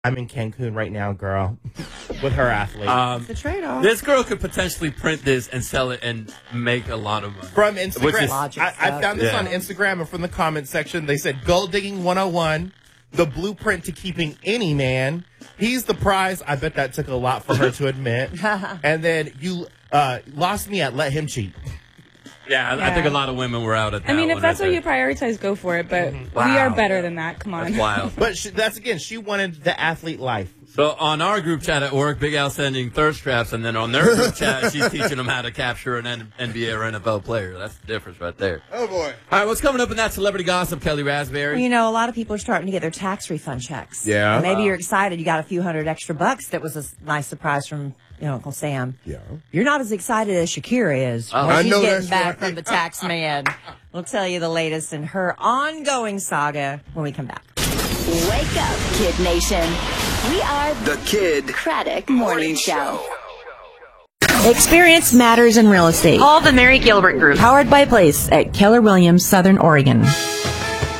I'm in Cancun right now, girl, with her athlete. The trade-off. This girl could potentially print this and sell it and make a lot of money. From Instagram. Is, I found this on Instagram, and from the comment section, they said, Gold Digging 101, the blueprint to keeping any man. He's the prize. I bet that took a lot for her to admit. And then you lost me at let him cheat. Yeah, I think a lot of women were out at that. I mean, if that's what you prioritize, go for it. But we are better than that. Come on. That's wild. But she wanted the athlete life. So on our group chat at work, Big Al sending thirst traps, and then on their group chat, she's teaching them how to capture an NBA or NFL player. That's the difference right there. Oh, boy. All right, what's coming up in that celebrity gossip, Kelly Raspberry? Well, you know, a lot of people are starting to get their tax refund checks. Yeah. And maybe you're excited. You got a few $100 extra bucks. That was a nice surprise from Uncle Sam. Yeah. You're not as excited as Shakira is. Oh. What I she's know getting that's back right. from the tax man. We'll tell you the latest in her ongoing saga when we come back. Wake up, Kid Nation. We are The Kid Craddock Morning Show. Experience matters in real estate. Call the Mary Gilbert Group. Powered by Place at Keller Williams, Southern Oregon.